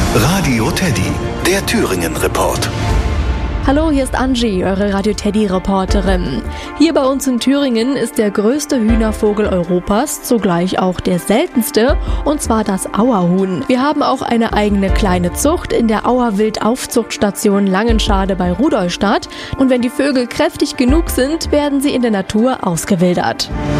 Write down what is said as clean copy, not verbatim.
Radio Teddy, der Thüringen-Report. Hallo, hier ist Angie, eure Radio Teddy-Reporterin. Hier bei uns in Thüringen ist der größte Hühnervogel Europas, zugleich auch der seltenste, und zwar das Auerhuhn. Wir haben auch eine eigene kleine Zucht in der Auerwild-Aufzuchtstation Langenschade bei Rudolstadt. Und wenn die Vögel kräftig genug sind, werden sie in der Natur ausgewildert.